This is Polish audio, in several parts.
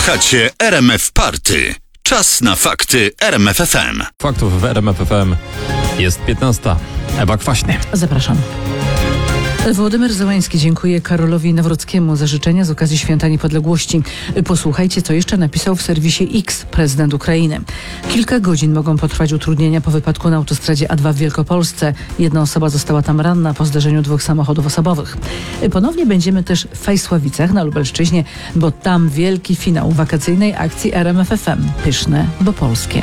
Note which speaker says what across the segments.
Speaker 1: Słuchacie RMF Party. Czas na fakty RMF FM.
Speaker 2: Faktów w RMF FM jest 15. Ewa Kwaśny.
Speaker 3: Zapraszam. Wołodymyr Zełański dziękuję Karolowi Nawrockiemu za życzenia z okazji Święta Niepodległości. Posłuchajcie, co jeszcze napisał w serwisie X prezydent Ukrainy. Kilka godzin mogą potrwać utrudnienia po wypadku na autostradzie A2 w Wielkopolsce. Jedna osoba została tam ranna po zderzeniu dwóch samochodów osobowych. Ponownie będziemy też w Fajsławicach na Lubelszczyźnie, bo tam wielki finał wakacyjnej akcji RMF FM. Pyszne, bo polskie.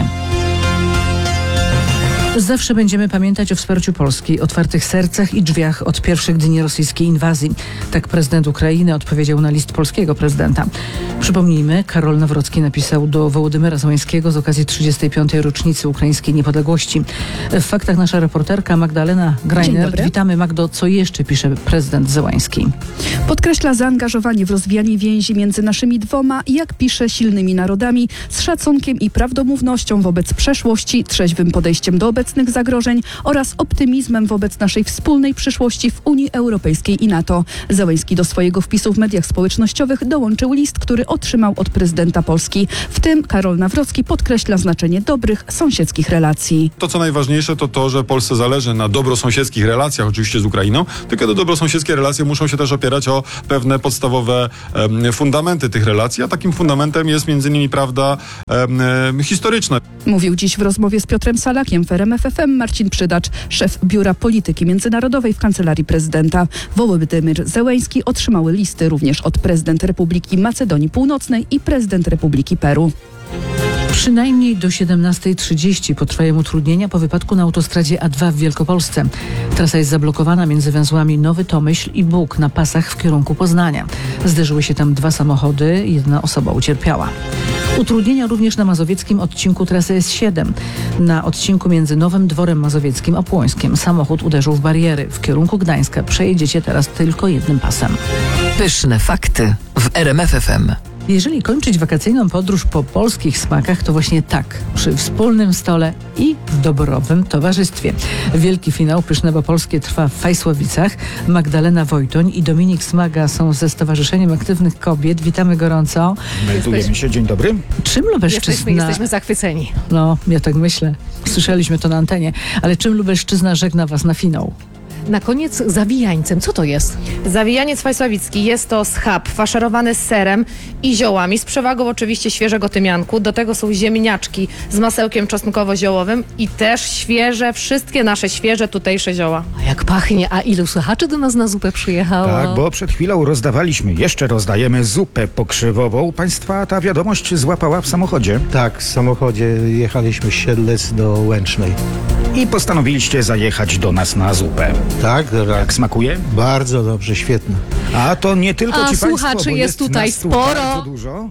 Speaker 3: Zawsze będziemy pamiętać o wsparciu Polski, otwartych sercach i drzwiach od pierwszych dni rosyjskiej inwazji. Tak prezydent Ukrainy odpowiedział na list polskiego prezydenta. Przypomnijmy, Karol Nawrocki napisał do Wołodymyra Zełańskiego z okazji 35. rocznicy ukraińskiej niepodległości. W faktach nasza reporterka Magdalena Greiner. Witamy, Magdo. Co jeszcze pisze prezydent Zełański?
Speaker 4: Podkreśla zaangażowanie w rozwijanie więzi między naszymi dwoma, jak pisze, silnymi narodami, z szacunkiem i prawdomównością wobec przeszłości, trzeźwym podejściem do obecnych zagrożeń oraz optymizmem wobec naszej wspólnej przyszłości w Unii Europejskiej i NATO. Zełański do swojego wpisu w mediach społecznościowych dołączył list, który otrzymał od prezydenta Polski. W tym Karol Nawrocki podkreśla znaczenie dobrych sąsiedzkich relacji.
Speaker 5: To, co najważniejsze, to to, że Polsce zależy na dobrosąsiedzkich relacjach, oczywiście z Ukrainą, tylko te dobrosąsiedzkie relacje muszą się też opierać o pewne podstawowe fundamenty tych relacji, a takim fundamentem jest między innymi prawda historyczna.
Speaker 4: Mówił dziś w rozmowie z Piotrem Salakiem w RMF FM Marcin Przydacz, szef Biura Polityki Międzynarodowej w Kancelarii Prezydenta. Wołodymyr Zełański otrzymał listy również od prezydent Republiki Macedonii Północnej i prezydent Republiki Peru.
Speaker 3: Przynajmniej do 17:30 potrwają utrudnienia po wypadku na autostradzie A2 w Wielkopolsce. Trasa jest zablokowana między węzłami Nowy Tomyśl i Bóg na pasach w kierunku Poznania. Zderzyły się tam dwa samochody, jedna osoba ucierpiała. Utrudnienia również na mazowieckim odcinku trasy S7. Na odcinku między Nowym Dworem Mazowieckim a Płońskiem samochód uderzył w bariery. W kierunku Gdańska przejedziecie teraz tylko jednym pasem.
Speaker 6: Pyszne fakty w RMF FM.
Speaker 3: Jeżeli kończyć wakacyjną podróż po polskich smakach, to właśnie tak, przy wspólnym stole i w doborowym towarzystwie. Wielki finał Pyszne bo polskie trwa w Fajsławicach. Magdalena Wojtoń i Dominik Smaga są ze Stowarzyszeniem Aktywnych Kobiet. Witamy gorąco.
Speaker 7: Meldujemy się, dzień dobry.
Speaker 3: Czym Lubelszczyzna...
Speaker 8: Jesteśmy zachwyceni.
Speaker 3: No, ja tak myślę. Słyszeliśmy to na antenie. Ale czym Lubelszczyzna żegna was na finał?
Speaker 8: Na koniec zawijańcem. Co to jest?
Speaker 9: Zawijaniec fajsławicki jest to schab faszerowany z serem i ziołami, z przewagą oczywiście świeżego tymianku. Do tego są ziemniaczki z masełkiem czosnkowo-ziołowym i też świeże, wszystkie nasze świeże tutejsze zioła.
Speaker 8: A jak pachnie, a ilu słuchaczy do nas na zupę przyjechało?
Speaker 7: Tak, bo przed chwilą jeszcze rozdajemy zupę pokrzywową. Państwa ta wiadomość złapała w samochodzie.
Speaker 10: Tak, w samochodzie jechaliśmy z Siedlec do Łęcznej.
Speaker 7: I postanowiliście zajechać do nas na zupę.
Speaker 10: Tak,
Speaker 7: Jak smakuje?
Speaker 10: bardzo dobrze, świetnie.
Speaker 7: A to nie tylko ci państwo,
Speaker 8: słuchaczy
Speaker 7: bo
Speaker 8: jest tutaj
Speaker 7: nas tu
Speaker 8: sporo.
Speaker 7: bardzo dużo.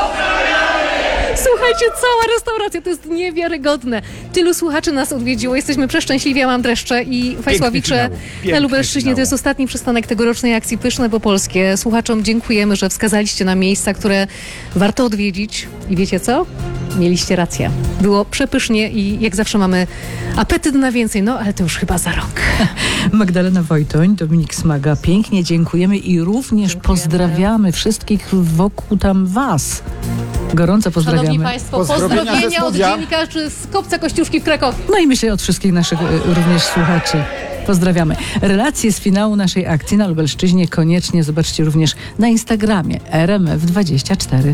Speaker 8: Słuchajcie, cała restauracja, to jest niewiarygodne. Tylu słuchaczy nas odwiedziło, jesteśmy przeszczęśliwi, ja mam dreszcze i Fajsławicze na Lubelszczyźnie. To jest ostatni przystanek tegorocznej akcji Pyszne bo polskie. Słuchaczom dziękujemy, że wskazaliście nam miejsca, które warto odwiedzić. I wiecie co? Mieliście rację. Było przepysznie i jak zawsze mamy apetyt na więcej, no ale to już chyba za rok.
Speaker 3: Magdalena Wojtoń, Dominik Smaga, pięknie dziękujemy i również pozdrawiamy wszystkich wokół tam was. Gorąco pozdrawiamy.
Speaker 8: Szanowni Państwo, pozdrowienia od dziennikarzy z Kopca Kościuszki w Krakowie.
Speaker 3: No i myślę od wszystkich naszych również słuchaczy. Pozdrawiamy. Relacje z finału naszej akcji na Lubelszczyźnie koniecznie zobaczcie również na Instagramie RMF24.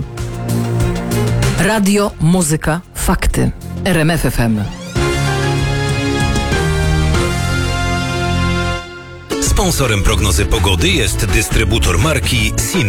Speaker 6: Radio, muzyka, fakty. RMF FM.
Speaker 1: Sponsorem prognozy pogody jest dystrybutor marki Sim.